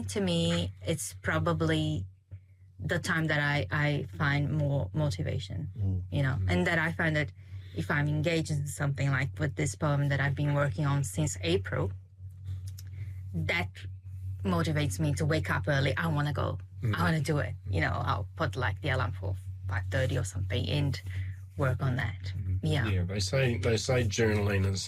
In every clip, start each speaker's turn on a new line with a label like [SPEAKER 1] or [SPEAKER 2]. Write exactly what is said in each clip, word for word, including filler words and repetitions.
[SPEAKER 1] morning, to me, it's probably the time that I, I find more motivation, mm. you know, mm. and that I find that if I'm engaged in something like with this poem that I've been working on since April, that motivates me to wake up early. I want to go. Mm. I want to do it. You know, I'll put like the alarm for five thirty or something and work on that. Mm. Yeah.
[SPEAKER 2] Yeah, they say, they say journaling is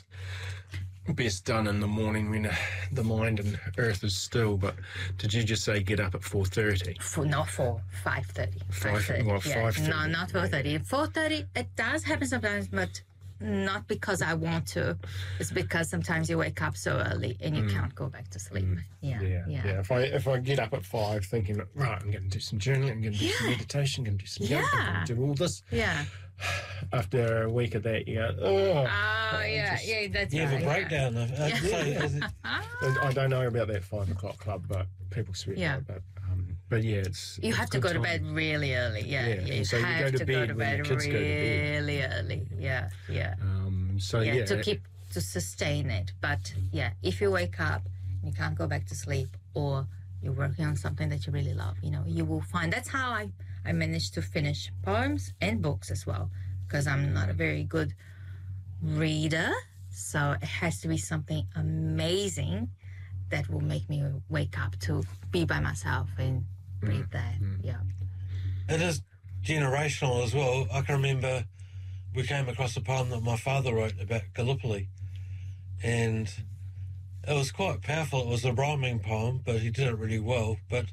[SPEAKER 2] best done in the morning when uh, the mind and earth is still, but did you just say get up at four thirty?
[SPEAKER 1] For, not for five thirty.
[SPEAKER 2] five thirty, well,
[SPEAKER 1] yeah.
[SPEAKER 2] five thirty.
[SPEAKER 1] No, not four thirty. Yeah. four thirty, it does happen sometimes, but not because I want to. It's because sometimes you wake up so early and you mm. can't go back to sleep. Mm. Yeah,
[SPEAKER 2] yeah,
[SPEAKER 1] yeah.
[SPEAKER 2] yeah. If I if I get up at five thinking, right, I'm going to do some journaling, I'm going to do yeah. some meditation, I'm going to do some yoga,
[SPEAKER 1] yeah.
[SPEAKER 2] I'm going to do all this.
[SPEAKER 1] Yeah.
[SPEAKER 2] After a week of that, you go, oh.
[SPEAKER 1] Oh, yeah,
[SPEAKER 2] just,
[SPEAKER 1] yeah, that's
[SPEAKER 3] you
[SPEAKER 1] right.
[SPEAKER 3] You have a breakdown.
[SPEAKER 1] Yeah.
[SPEAKER 3] I'd say,
[SPEAKER 2] I don't know about that five o'clock club, but people swear
[SPEAKER 1] yeah.
[SPEAKER 2] by it. But, um, but yeah, it's
[SPEAKER 1] You
[SPEAKER 2] it's
[SPEAKER 1] have to go
[SPEAKER 2] time.
[SPEAKER 1] to bed really early, yeah.
[SPEAKER 2] Yeah,
[SPEAKER 1] yeah. You
[SPEAKER 2] so
[SPEAKER 1] have
[SPEAKER 2] you go to
[SPEAKER 1] to
[SPEAKER 2] bed
[SPEAKER 1] go to
[SPEAKER 2] when
[SPEAKER 1] bed
[SPEAKER 2] the kids
[SPEAKER 1] really
[SPEAKER 2] go to bed.
[SPEAKER 1] early, yeah, yeah.
[SPEAKER 2] Um, so
[SPEAKER 1] yeah,
[SPEAKER 2] yeah.
[SPEAKER 1] to keep, to sustain it. But yeah, if you wake up and you can't go back to sleep or you're working on something that you really love, you know, you will find, that's how I, I managed to finish poems and books as well. Because I'm not a very good reader, so it has to be something amazing that will make me wake up to be by myself and read that. Mm. Yeah.
[SPEAKER 3] It is generational as well. I can remember we came across a poem that my father wrote about Gallipoli, and it was quite powerful. It was a rhyming poem, but he did it really well. But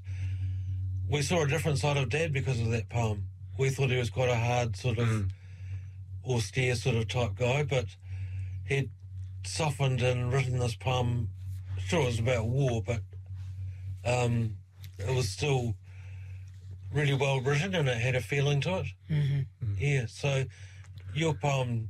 [SPEAKER 3] we saw a different side of Dad because of that poem. We thought he was quite a hard sort of mm. austere sort of type guy, but he'd softened and written this poem. Sure, it was about war, but um, it was still really well written and it had a feeling to it.
[SPEAKER 1] Mm-hmm. Mm-hmm.
[SPEAKER 3] Yeah, so your poem,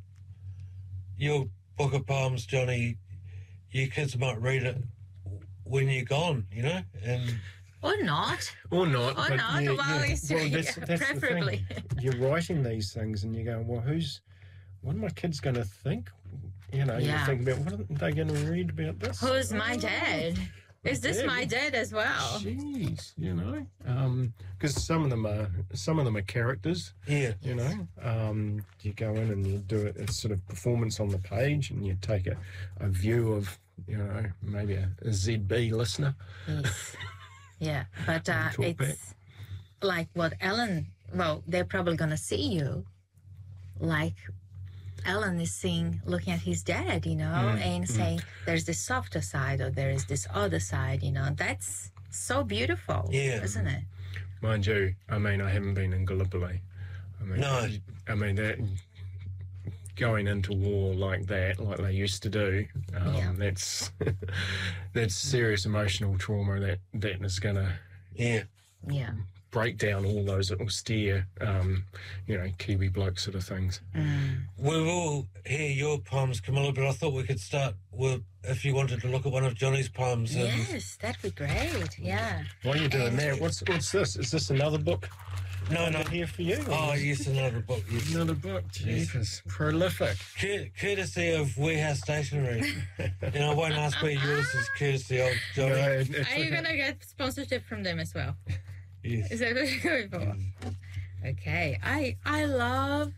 [SPEAKER 3] your book of poems, Johnny, your kids might read it when you're gone, you know, and...
[SPEAKER 1] Or not.
[SPEAKER 2] Or not.
[SPEAKER 1] Or
[SPEAKER 2] but
[SPEAKER 1] not.
[SPEAKER 2] Yeah,
[SPEAKER 1] well,
[SPEAKER 2] yeah.
[SPEAKER 1] It's,
[SPEAKER 2] well, that's,
[SPEAKER 1] yeah,
[SPEAKER 2] that's
[SPEAKER 1] preferably.
[SPEAKER 2] The thing. You're writing these things and you go, well, who's, what are my kids going to think? You know,
[SPEAKER 1] yeah.
[SPEAKER 2] you think about, what are they going to read about this?
[SPEAKER 1] Who's
[SPEAKER 2] oh,
[SPEAKER 1] my dad?
[SPEAKER 2] My
[SPEAKER 1] Is this
[SPEAKER 2] dad.
[SPEAKER 1] my dad as well?
[SPEAKER 2] Jeez, you know, because um, some of them are some of them are characters.
[SPEAKER 3] Yeah,
[SPEAKER 2] you know, um, you go in and you do it. It's sort of performance on the page, and you take a, a view of, you know, maybe a, a Z B listener.
[SPEAKER 1] Yes. Yeah, but uh, it's
[SPEAKER 2] back.
[SPEAKER 1] like what Ellen. Well, they're probably going to see you, like Ellen is seeing, looking at his dad, you know, mm, and mm. saying there's this softer side or there is this other side, you know. That's so beautiful,
[SPEAKER 3] yeah.
[SPEAKER 1] isn't it?
[SPEAKER 2] Mind you, I mean, I haven't been in Gallipoli. I mean,
[SPEAKER 3] no.
[SPEAKER 2] I mean, that, going into war like that, like they used to do, um,
[SPEAKER 1] yeah.
[SPEAKER 2] that's that's serious emotional trauma that, that is going to
[SPEAKER 3] yeah.
[SPEAKER 1] yeah.
[SPEAKER 2] break down all those austere, um, you know, Kiwi bloke sort of things.
[SPEAKER 1] Mm.
[SPEAKER 3] We will hear your poems, Camilla, but I thought we could start with, if you wanted to look at one of Johnny's poems. And...
[SPEAKER 1] Yes, that'd be great, yeah.
[SPEAKER 2] While you're doing that, what's what's this? Is this another book?
[SPEAKER 3] No, no.
[SPEAKER 2] Here for you?
[SPEAKER 3] Oh, yes, another book, yes.
[SPEAKER 2] Another book, Jesus. Prolific.
[SPEAKER 3] Cur- courtesy of Warehouse Stationery. And I won't ask where yours is, courtesy of Johnny.
[SPEAKER 2] No,
[SPEAKER 1] Are
[SPEAKER 2] it's
[SPEAKER 1] you
[SPEAKER 2] okay.
[SPEAKER 1] going to get sponsorship from them as well?
[SPEAKER 3] Yes.
[SPEAKER 1] Is that what you're going for?
[SPEAKER 3] Yes.
[SPEAKER 1] Okay. I I love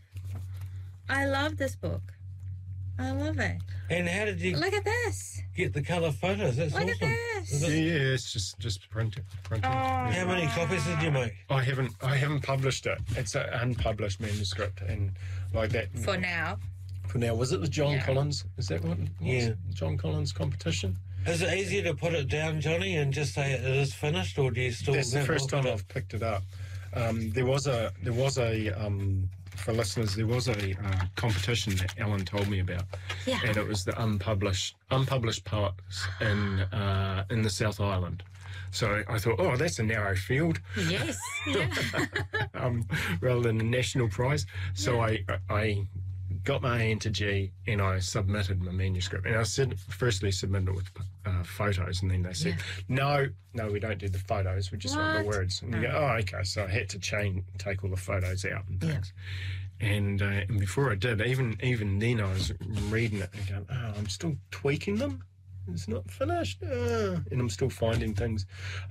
[SPEAKER 1] I love this book. I love it.
[SPEAKER 3] And how did you
[SPEAKER 1] Look at this.
[SPEAKER 3] get the colour photos? That's
[SPEAKER 1] Look
[SPEAKER 3] awesome.
[SPEAKER 1] at this.
[SPEAKER 3] Is
[SPEAKER 2] Yeah,
[SPEAKER 3] it-
[SPEAKER 2] yeah, it's just just printed. printed.
[SPEAKER 1] Oh.
[SPEAKER 2] Yeah.
[SPEAKER 3] How many copies did you make?
[SPEAKER 2] I haven't I haven't published it. It's an unpublished manuscript, and like that.
[SPEAKER 1] For now.
[SPEAKER 2] For now, was it the John
[SPEAKER 1] Yeah.
[SPEAKER 2] Collins? Is that what? it was?
[SPEAKER 3] Yeah.
[SPEAKER 2] John Collins competition.
[SPEAKER 3] Is it easier to put it down, Johnny, and just say it is finished, or do you still...
[SPEAKER 2] That's the
[SPEAKER 3] have a
[SPEAKER 2] first
[SPEAKER 3] look
[SPEAKER 2] time
[SPEAKER 3] at
[SPEAKER 2] I've picked it up. Um, there was a there was a um, for listeners there was a uh, competition that Ellen told me about,
[SPEAKER 1] Yeah.
[SPEAKER 2] and it was the unpublished unpublished poets in uh, in the South Island. So I thought, oh, that's a narrow field,
[SPEAKER 1] Yes. Yeah.
[SPEAKER 2] um, rather than a national prize. So I I got my A into G and I submitted my manuscript. And I said, firstly submitted it with uh, photos, and then they said,
[SPEAKER 1] Yeah.
[SPEAKER 2] no, no, we don't do the photos, we just want the
[SPEAKER 1] What?
[SPEAKER 2] words. And you
[SPEAKER 1] No.
[SPEAKER 2] go, oh, okay. So I had to change, take all the photos out and
[SPEAKER 1] Yeah.
[SPEAKER 2] things. And, uh, and before I did, even even then I was reading it and going, oh, I'm still tweaking them. It's not finished. Uh, and I'm still finding things.